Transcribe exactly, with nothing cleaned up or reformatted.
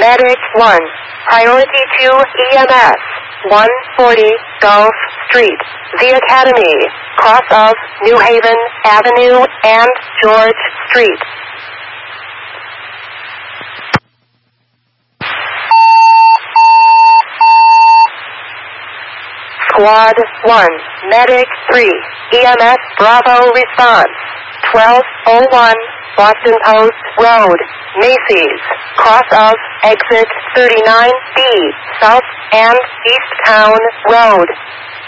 Medic one. Priority two E M S. one forty Gulf Street. The Academy. Cross of New Haven Avenue and George Street. Squad one. Medic three. E M S Bravo response. twelve oh one Boston Post Road, Macy's, cross of exit thirty-nine B, South and East Town Road.